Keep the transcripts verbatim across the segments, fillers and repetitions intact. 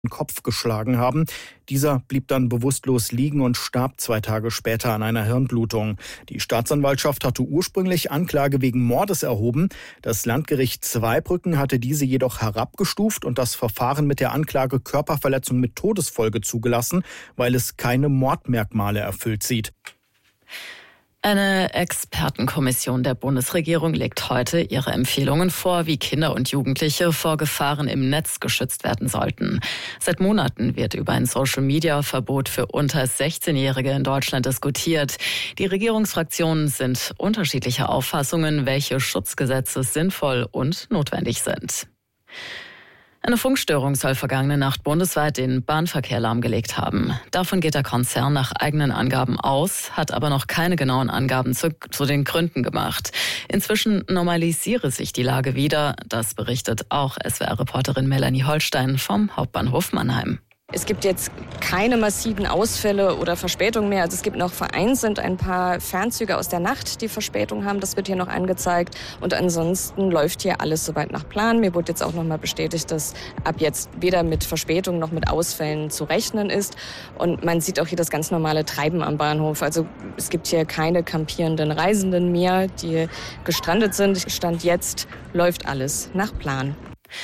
Kopf geschlagen haben. Dieser blieb dann bewusstlos liegen und starb zwei Tage später an einer Hirnblutung. Die Staatsanwaltschaft hatte ursprünglich Anklage wegen Mordes erhoben. Das Landgericht Zweibrücken hatte diese jedoch herabgestuft und das Verfahren mit der Anklage Körperverletzung mit Todesfolge zugelassen, weil es keine Mordmerkmale erfüllt sieht. Eine Expertenkommission der Bundesregierung legt heute ihre Empfehlungen vor, wie Kinder und Jugendliche vor Gefahren im Netz geschützt werden sollten. Seit Monaten wird über ein Social-Media-Verbot für unter sechzehnjährige in Deutschland diskutiert. Die Regierungsfraktionen sind unterschiedlicher Auffassungen, welche Schutzgesetze sinnvoll und notwendig sind. Eine Funkstörung soll vergangene Nacht bundesweit den Bahnverkehr lahmgelegt haben. Davon geht der Konzern nach eigenen Angaben aus, hat aber noch keine genauen Angaben zu, zu den Gründen gemacht. Inzwischen normalisiere sich die Lage wieder. Das berichtet auch S W R-Reporterin Melanie Holstein vom Hauptbahnhof Mannheim. Es gibt jetzt keine massiven Ausfälle oder Verspätungen mehr. Also es gibt noch vereinzelt ein paar Fernzüge aus der Nacht, die Verspätung haben. Das wird hier noch angezeigt. Und ansonsten läuft hier alles soweit nach Plan. Mir wurde jetzt auch noch mal bestätigt, dass ab jetzt weder mit Verspätung noch mit Ausfällen zu rechnen ist. Und man sieht auch hier das ganz normale Treiben am Bahnhof. Also es gibt hier keine kampierenden Reisenden mehr, die gestrandet sind. Stand jetzt läuft alles nach Plan.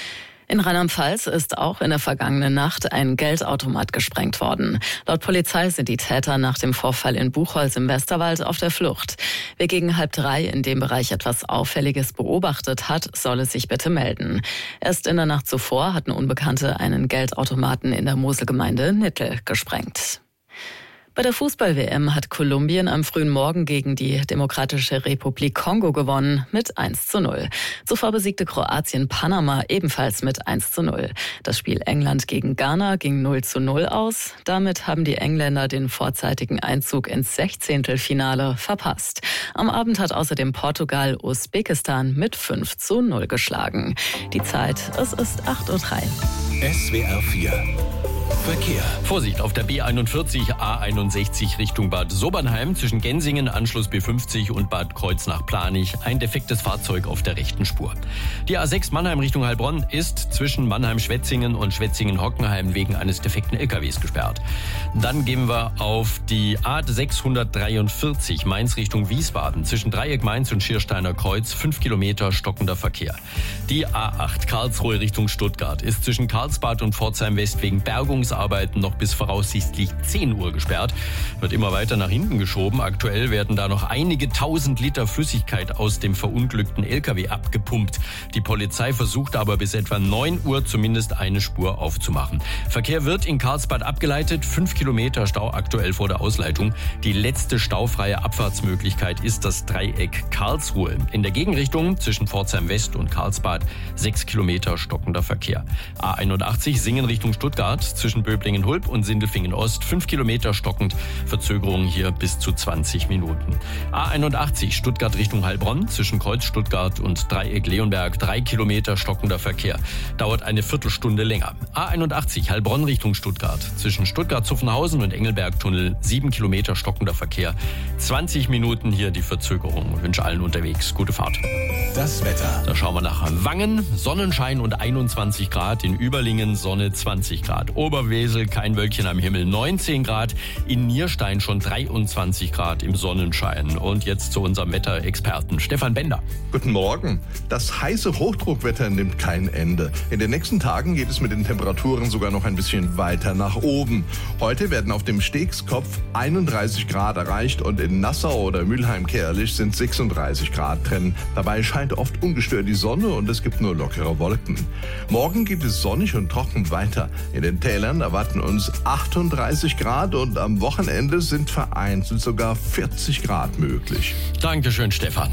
In Rheinland-Pfalz ist auch in der vergangenen Nacht ein Geldautomat gesprengt worden. Laut Polizei sind die Täter nach dem Vorfall in Buchholz im Westerwald auf der Flucht. Wer gegen halb drei in dem Bereich etwas Auffälliges beobachtet hat, soll es sich bitte melden. Erst in der Nacht zuvor hatten Unbekannte einen Geldautomaten in der Moselgemeinde Nittel gesprengt. Bei der Fußball-W M hat Kolumbien am frühen Morgen gegen die Demokratische Republik Kongo gewonnen mit eins zu null. Zuvor besiegte Kroatien Panama ebenfalls mit eins zu null. Das Spiel England gegen Ghana ging null zu null aus. Damit haben die Engländer den vorzeitigen Einzug ins Sechzehntelfinale verpasst. Am Abend hat außerdem Portugal Usbekistan mit fünf zu null geschlagen. Die Zeit, es ist acht Uhr drei. S W R vier Verkehr. Vorsicht auf der B einundvierzig A einundsechzig Richtung Bad Sobernheim zwischen Gensingen, Anschluss B fünfzig und Bad Kreuznach-Planich. Ein defektes Fahrzeug auf der rechten Spur. Die A sechs Mannheim Richtung Heilbronn ist zwischen Mannheim-Schwetzingen und Schwetzingen-Hockenheim wegen eines defekten L K Ws gesperrt. Dann gehen wir auf die A sechshundertdreiundvierzig Mainz Richtung Wiesbaden zwischen Dreieck Mainz und Schiersteiner Kreuz. Fünf Kilometer stockender Verkehr. Die A acht Karlsruhe Richtung Stuttgart ist zwischen Karlsbad und Pforzheim West wegen Bergungsarbeiten noch bis voraussichtlich zehn Uhr gesperrt. Wird immer weiter nach hinten geschoben. Aktuell werden da noch einige tausend Liter Flüssigkeit aus dem verunglückten L K W abgepumpt. Die Polizei versucht aber bis etwa neun Uhr zumindest eine Spur aufzumachen. Verkehr wird in Karlsbad abgeleitet. Fünf Kilometer Stau aktuell vor der Ausleitung. Die letzte staufreie Abfahrtsmöglichkeit ist das Dreieck Karlsruhe. In der Gegenrichtung zwischen Pforzheim West und Karlsbad sechs Kilometer stockender Verkehr. A einundachtzig Singen Richtung Stuttgart zwischen Böblingen-Hulb und Sindelfingen-Ost. Fünf Kilometer stockend. Verzögerungen hier bis zu zwanzig Minuten. A einundachtzig Stuttgart Richtung Heilbronn zwischen Kreuz Stuttgart und Dreieck Leonberg. Drei Kilometer stockender Verkehr. Dauert eine Viertelstunde länger. A einundachtzig Heilbronn Richtung Stuttgart zwischen Stuttgart-Zuffenhausen und Engelberg-Tunnel. Sieben Kilometer stockender Verkehr. zwanzig Minuten hier die Verzögerung. Ich wünsche allen unterwegs gute Fahrt. Das Wetter. Da schauen wir nach Wangen. Sonnenschein und einundzwanzig Grad. In Überlingen Sonne zwanzig Grad. Oberwesel kein Wölkchen am Himmel, neunzehn Grad. In Nierstein schon dreiundzwanzig Grad im Sonnenschein. Und jetzt zu unserem Wetterexperten Stefan Bender. Guten Morgen. Das heiße Hochdruckwetter nimmt kein Ende. In den nächsten Tagen geht es mit den Temperaturen sogar noch ein bisschen weiter nach oben. Heute werden auf dem Stegskopf einunddreißig Grad erreicht und in Nassau oder Mülheim-Kärlich sind sechsunddreißig Grad drin. Dabei scheint oft ungestört die Sonne und es gibt nur lockere Wolken. Morgen geht es sonnig und trocken weiter. In den Tälern erwarten uns achtunddreißig Grad und am Wochenende sind vereinzelt sogar vierzig Grad möglich. Dankeschön, Stefan.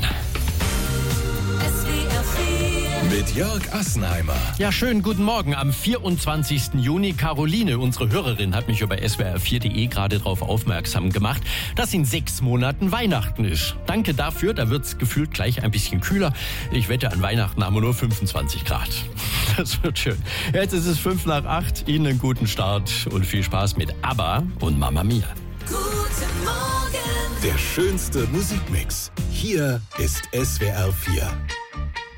Mit Jörg Assenheimer. Ja, schönen guten Morgen am vierundzwanzigsten Juni. Caroline, unsere Hörerin, hat mich über S W R vier punkt de gerade darauf aufmerksam gemacht, dass in sechs Monaten Weihnachten ist. Danke dafür, da wird's gefühlt gleich ein bisschen kühler. Ich wette, an Weihnachten haben wir nur fünfundzwanzig Grad. Das wird schön. Jetzt ist es fünf nach acht. Ihnen einen guten Start und viel Spaß mit ABBA und Mamma Mia. Guten Morgen. Der schönste Musikmix. Hier ist S W R vier.